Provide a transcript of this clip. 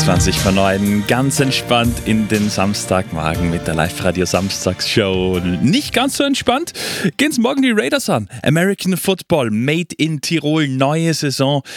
20:09, ganz entspannt in den Samstagmorgen mit der Live-Radio-Samstagsshow. Nicht ganz so entspannt gehen's morgen die Raiders an. American Football, Made in Tirol, neue Saison